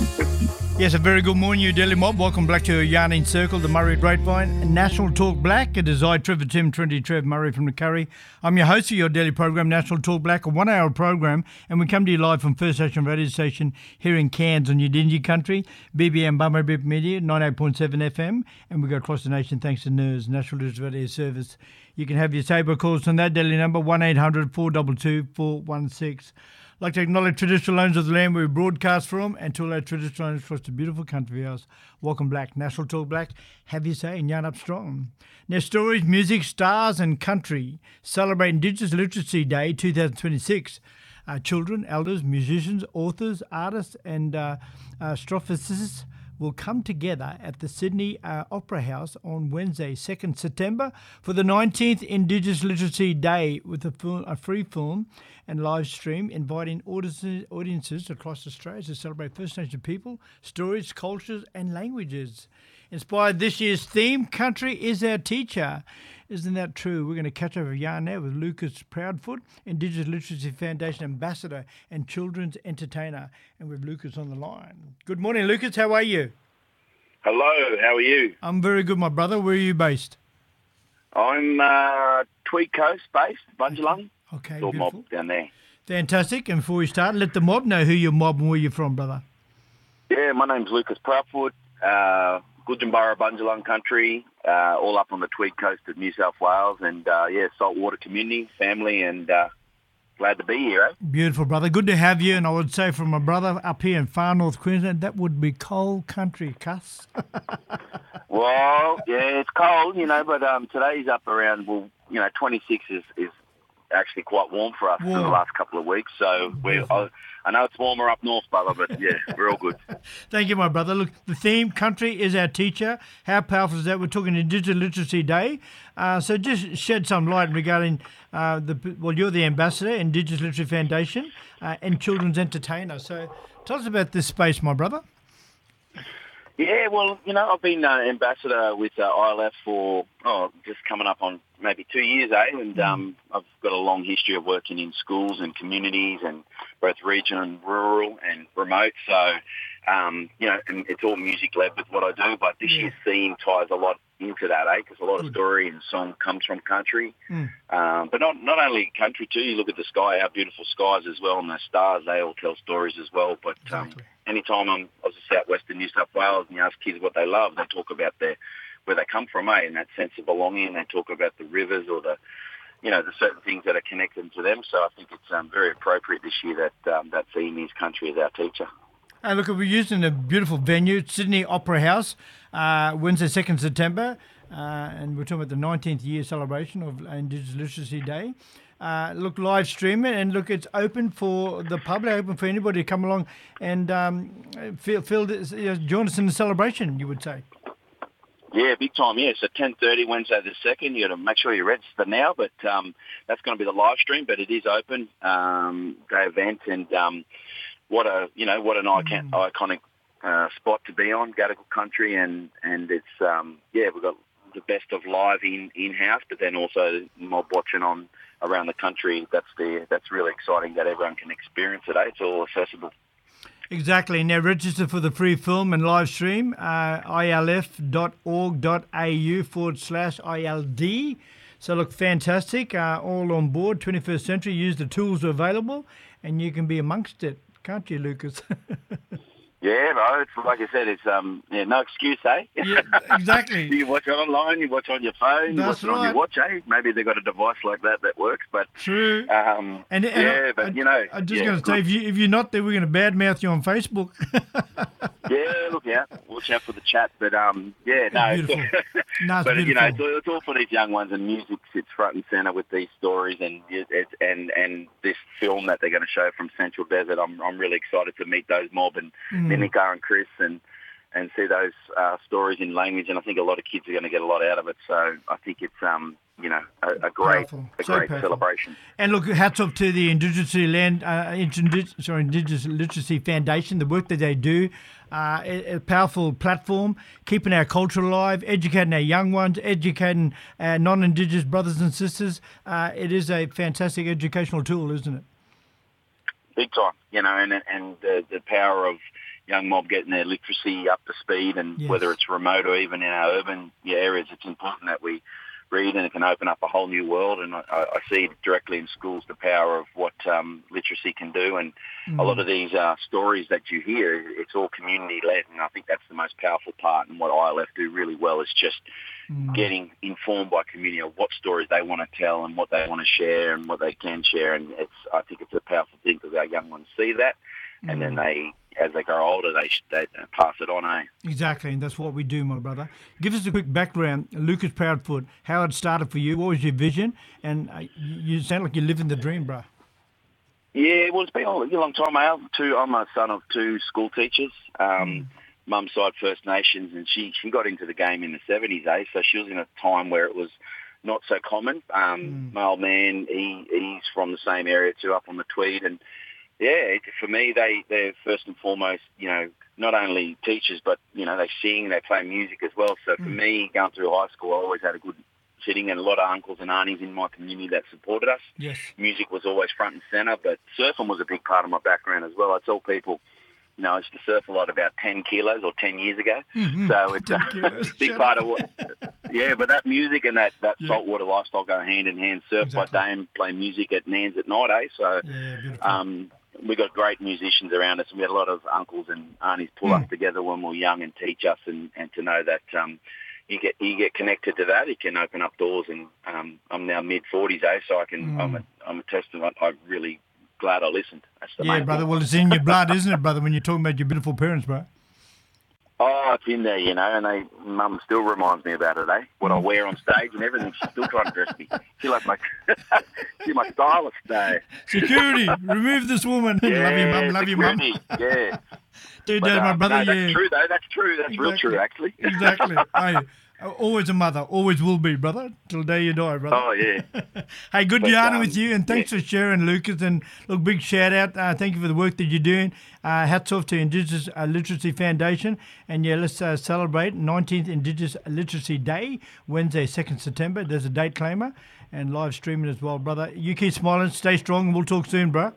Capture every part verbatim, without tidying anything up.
Yes, a very good morning, you Daily Mob. Welcome back to Yarning Circle, the Murray Grapevine, National Talk Black. It is I, Trevor Tim, twenty Trev Murray from the Curry. I'm your host of your daily program, National Talk Black, a one-hour program, and we come to you live from First Nation Radio Station here in Cairns on Yidinji Country, B B M Bummer Bip Media, ninety-eight point seven F M, and we go across the nation thanks to N E R S, National News Radio Service. You can have your Sabre calls on that daily number, one eight hundred four two two four one six. I'd like to acknowledge traditional owners of the land where we broadcast from, and to all our traditional owners across the beautiful country of ours. Welcome Black, National Talk Black, have your say and yarn up strong. Now, stories, music, stars and country celebrate Indigenous Literacy Day twenty twenty-six. Uh, children, elders, musicians, authors, artists and uh, uh, astrophysicists will come together at the Sydney uh, Opera House on Wednesday, second September, for the nineteenth Indigenous Literacy Day with a, film, a free film and live stream, inviting audiences, audiences across Australia to celebrate First Nation people, stories, cultures and languages. Inspired this year's theme, Country is Our Teacher. Isn't that true? We're going to catch up a yarn now with Lucas Proudfoot, Indigenous Literacy Foundation Ambassador and Children's Entertainer. And with Lucas on the line. Good morning, Lucas. How are you? Hello. How are you? I'm very good, my brother. Where are you based? I'm uh, Tweed Coast based, Bundjalung. Okay, Little beautiful. mob down there. Fantastic. And before we start, let the mob know who your mob and where you're from, brother. Yeah, my name's Lucas Proudfoot. Uh, Gudjambara, Bundjalung country, uh, all up on the Tweed Coast of New South Wales, and uh, yeah, saltwater community, family, and uh, glad to be here. Eh? Beautiful, brother. Good to have you. And I would say from my brother up here in far north Queensland, that would be cold country, cuss. Well, yeah, it's cold, you know, but um, today's up around, well, you know, twenty-six is, is actually quite warm for us Warm. for the last couple of weeks. So we, I, I know it's warmer up north, brother, but yeah, we're all good. Thank you, my brother. Look, the theme, Country is Our Teacher. How powerful is that? We're talking Indigenous Literacy Day. Uh, so just shed some light regarding, uh, the well, you're the ambassador, Indigenous Literacy Foundation, uh, and Children's Entertainer. So tell us about this space, my brother. Yeah, well, you know, I've been uh, ambassador with uh, I L F for, oh, just coming up on maybe two years, eh? And um, I've got a long history of working in schools and communities and both regional and rural and remote. So, um, you know, and it's all music-led with what I do, but this Yeah. year's theme ties a lot into that, eh? Because a lot of Good. story and song comes from country. Mm. Um, but not not only country, too. You look at the sky, our beautiful skies as well, and the stars, they all tell stories as well. But um, Exactly. anytime I'm, I was in southwestern New South Wales and you ask kids what they love, they talk about their where they come from, eh, and that sense of belonging. They talk about the rivers or the, you know, the certain things that are connected to them. So I think it's um, very appropriate this year that um, that theme is Country is Our Teacher. And look, we're using a beautiful venue, Sydney Opera House, uh, Wednesday, second September, uh, and we're talking about the nineteenth year celebration of Indigenous Literacy Day. Uh, look, live stream it, and look, it's open for the public, open for anybody to come along and um, feel, feel this, you know, join us in the celebration, you would say. Yeah, big time, yeah. So ten thirty Wednesday the second. You got to make sure you register now, but um, that's going to be the live stream, but it is open, um, day event, and um, what a, you know, what an icon, Mm. iconic uh, spot to be on, Gadigal country, and, and it's, um, yeah, we've got the best of live in, in-house, but then also mob watching on around the country. That's the, that's really exciting that everyone can experience it, eh? It's all accessible. Exactly. Now register for the free film and live stream, uh, ilf.org.au forward slash ILD. So look, fantastic. Uh, all on board, twenty-first century. Use the tools available and you can be amongst it. Can't you, Lucas? Yeah, no, it's like I said, it's um, yeah, no excuse, eh? Yeah, exactly. You watch it online, you watch on your phone, That's you watch it on right. your watch, eh? Maybe they've got a device like that that works, but True. um, And, and yeah, I, but I, you know, I'm just yeah, going to say, good. if you if you're not there, we're going to badmouth you on Facebook. Yeah, look out, watch out for the chat, but um, yeah, no, Beautiful. No, it's but you know, it's beautiful. all, it's all for these young ones, and music sits front and center with these stories, and it, it, and and this film that they're going to show from Central Desert. I'm I'm really excited to meet those mob and Mm. Minika and Chris and and see those uh, stories in language, and I think a lot of kids are going to get a lot out of it. So I think it's um you know a, a great Powerful. a So great powerful. celebration. And look, hats off to the Indigenous Land, uh, Indigenous, sorry, Indigenous Literacy Foundation, the work that they do. Uh, a, a powerful platform, keeping our culture alive, educating our young ones, educating our non-Indigenous brothers and sisters. Uh, it is a fantastic educational tool, isn't it? Big time, you know, and and the, the power of, you young mob getting their literacy up to speed, and Yes. whether it's remote or even in our urban yeah, areas, it's important that we read, and it can open up a whole new world. And I, I see directly in schools the power of what um, literacy can do. And Mm. a lot of these uh, stories that you hear, it's all community-led, and I think that's the most powerful part. And what I L F do really well is just Mm. getting informed by community of what stories they want to tell and what they want to share and what they can share. And it's I think it's a powerful thing because our young ones see that, and then they, as they grow older, they, they pass it on, eh? Exactly, and that's what we do, my brother. Give us a quick background, Lucas Proudfoot, how it started for you, what was your vision, and uh, you you sound like you're living the dream, bro. Yeah, well, it's been a long time. I have two, I'm a son of two school teachers. Um, Mum's side First Nations, and she, she got into the game in the seventies, eh? So she was in a time where it was not so common. Um, Mm. My old man, he, he's from the same area too, up on the Tweed, and yeah, it, for me, they, they're first and foremost, you know, not only teachers, but, you know, they sing, they play music as well. So for Mm. me, going through high school, I always had a good sitting and a lot of uncles and aunties in my community that supported us. Yes. Music was always front and centre, but surfing was a big part of my background as well. I tell people, you know, I used to surf a lot about ten kilos or ten years ago. Mhm. So it's ten a kilos. big Shut part up. of what, yeah, but that music and that, that Yeah. saltwater lifestyle go hand in hand. Surf Exactly. by day and play music at Nans at night, eh? So Yeah, beautiful. um, we got great musicians around us, and we had a lot of uncles and aunties pull Mm. us together when we were young and teach us, and, and to know that um, you get you get connected to that, it can open up doors. And um, I'm now mid forties, eh? So I can Mm. I'm a I'm a testament. I'm really glad I listened. That's the yeah, main brother, thing. well, it's in your blood, isn't it, brother, when you're talking about your beautiful parents, bro? Oh, it's in there, you know, and they, Mum still reminds me about it, eh? What I wear on stage and everything. She's still trying to dress me. She like my, she's my stylist, eh? Security, remove this woman. Yeah, love you, mum, love you, mum. security, Yeah. Dude, But, that's my um, brother, no, that's yeah. true, though. That's true. That's real Exactly. true, actually. Exactly. Hey, always a mother, always will be, brother, till the day you die, brother. Oh, yeah. Hey, good But, yarning um, with you, and thanks for sharing, Lucas. And look, big shout out. Uh, thank you for the work that you're doing. Uh, hats off to Indigenous uh, Literacy Foundation. And yeah, let's uh, celebrate nineteenth Indigenous Literacy Day, Wednesday, second September. There's a date claimer and live streaming as well, brother. You keep smiling, stay strong, and we'll talk soon, bro.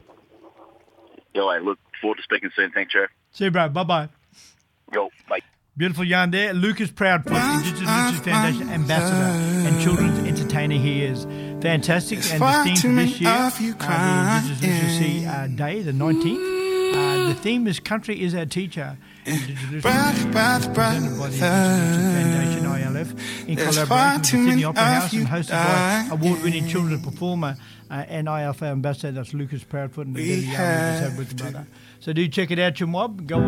Yo, I look forward to speaking soon. Thanks, Jeff. See you, bro. Bye bye. Yo, bye. Beautiful yarn there. Lucas Proudfoot, Indigenous Literacy Foundation Ambassador and Children's Entertainer he is. Fantastic. And the theme for this year, uh, the Indigenous Literacy uh, Day, the nineteenth, uh, the theme is Country is Our Teacher. Indigenous Literacy Day, presented by the Indigenous Literacy Foundation, I L F, in collaboration with the Sydney Opera House and hosted by award-winning children's performer uh, and I L F Ambassador, that's Lucas Proudfoot, and the Daily Yarn we just had with the brother. So do check it out, your mob. Go